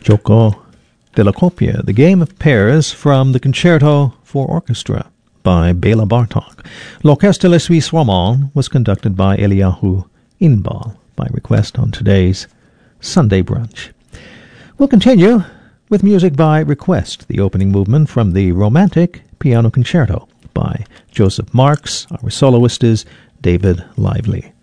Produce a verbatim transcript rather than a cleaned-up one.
Gioco della Coppia, the game of pairs from the Concerto for Orchestra by Bela Bartok. L'Orchestre Le Suisse Romand was conducted by Eliyahu Inbal by request on today's Sunday Brunch. We'll continue with music by request, the opening movement from the Romantic Piano Concerto by Joseph Marx. Our soloist is David Lively.